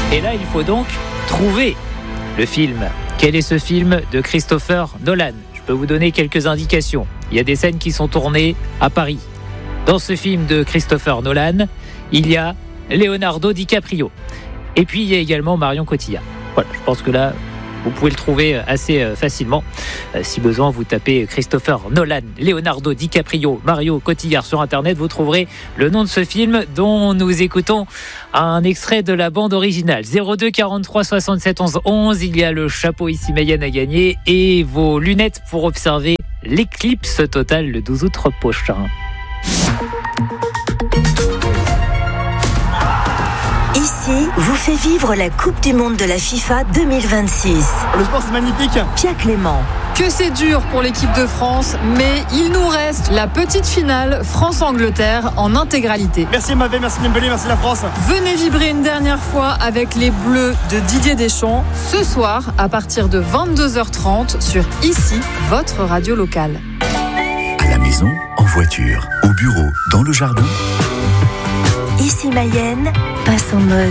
Et là, il faut donc trouver le film. Quel est ce film de Christopher Nolan ? Je peux vous donner quelques indications. Il y a des scènes qui sont tournées à Paris. Dans ce film de Christopher Nolan, il y a Leonardo DiCaprio. Et puis, il y a également Marion Cotillard. Voilà, je pense que là, vous pouvez le trouver assez facilement. Si besoin, vous tapez Christopher Nolan, Leonardo DiCaprio, Mario Cotillard sur Internet. Vous trouverez le nom de ce film dont nous écoutons un extrait de la bande originale. 02 43 67 11 11. Il y a le chapeau Ici Mayenne à gagner et vos lunettes pour observer l'éclipse totale le 12 août prochain. Ici vous fait vivre la Coupe du Monde de la FIFA 2026. Le sport, c'est magnifique. Pierre Clément. Que c'est dur pour l'équipe de France, mais il nous reste la petite finale France-Angleterre en intégralité. Merci Mbappé, merci Dembélé, merci la France. Venez vibrer une dernière fois avec les Bleus de Didier Deschamps, ce soir à partir de 22h30 sur Ici, votre radio locale. À la maison, en voiture, au bureau, dans le jardin. Ici Mayenne passe en mode